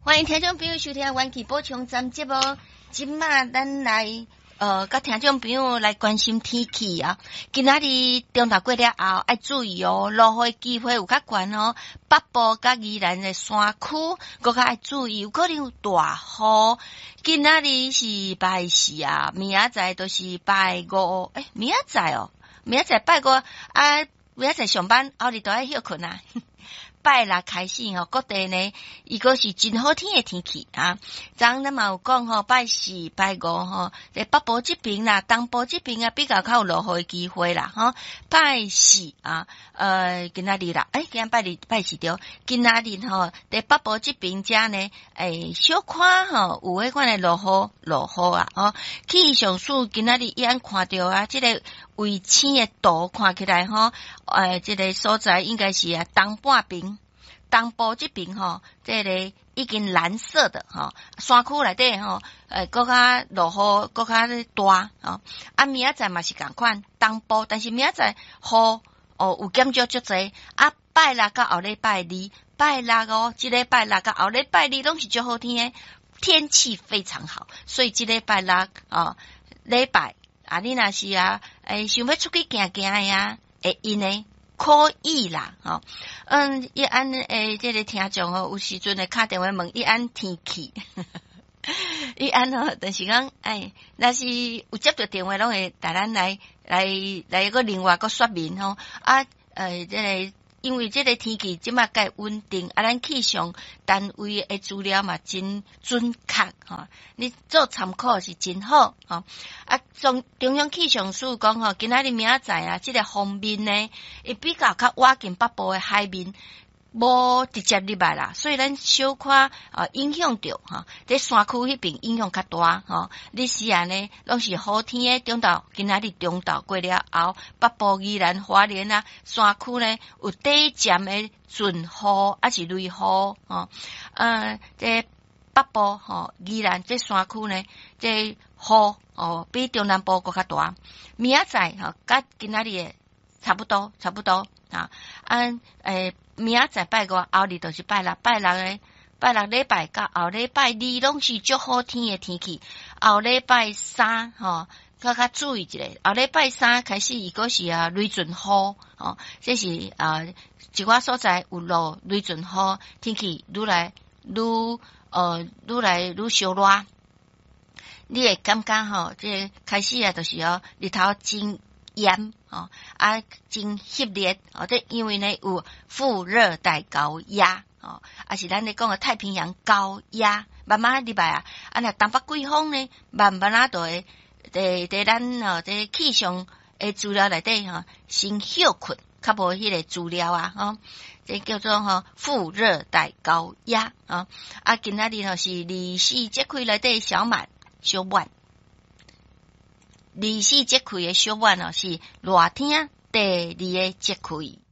欢迎听众朋友收听元气补充站节目。今仔咱来甲听众朋友来关心天气啊。今仔日中昼过了后，爱注意哦，落雨机会有较悬哦。北部甲宜兰的山区，搁较爱注意，有可能有大雨。今仔日是拜四啊，明仔载都是拜五。明仔载哦，明仔载拜五啊，明仔载上班，后日都爱休困啊。拜六开始吼，各地呢，伊个是真好天的天气啊。咱嘛有讲吼，拜四、拜五吼，在北部这边啦、东部这边啊，比较有落雨的机会啦，吼。拜四啊，今仔日啦，今仔拜四对，今仔日吼，在北部这边遮呢，小可吼，有迄款的落雨啊，吼。气象署今仔日伊安看到啊，这个卫星的图看起来吼，这个所在应该是啊东半边。东部这边吼，这个已经蓝色的吼，山区内底吼，搁较落雨，搁较大吼。啊，明仔载嘛是共款，东部，但是明仔载雨有减少足济。啊，拜六到后礼拜二，拜六哦，这礼拜六到后礼拜二拢是足好天的，天气非常好。所以这礼拜六礼拜啊，你若是啊，想要出去行行的呀，会用呢。可以啦，伊按这个听众有时阵会打电话问伊按天气，伊按但是讲，若是有接到电话，拢会带咱来个另外个说明吼，这个因为这个天气即马该稳定，咱气象单位的资料嘛真准确吼，你做参考是真好吼。中央气象署讲吼，今仔日明仔载啊，这个方面呢，会比较靠近北部的海面，无直接入来啦，所以咱小可影响着哈，在山区迄边影响较大吼。你时啊呢，拢是好天的，今仔日中昼过了后，北部宜兰花莲啊，山区呢有短暂的阵雨，还是雷雨吼。这北部宜兰这山区呢，这雨比中南部搁较大。明仔载甲今仔日差不多啊。明仔载拜五，后日就是拜六礼拜到后礼拜二拢是足好天的天气。后礼拜三较注意一下，后礼拜三开始伊个是雷阵雨这是一寡所在有落雷阵雨，天气愈来愈烧热。你会感觉这开始就是日头真炎真翕热这因为呢有副热带高压是咱咧讲的太平洋高压，慢慢入来若东北季风呢，慢慢就会在咱这气象的资料内底先休困，较无迄个资料这叫做副热带高压今仔日是24节气内底小满。24节气的小满是热天第2个节气。